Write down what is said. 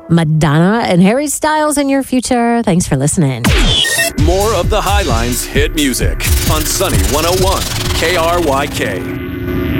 Madonna and Harry Styles in your future. Thanks for listening. More of the Highlines hit music on Sunny 101 KRYK.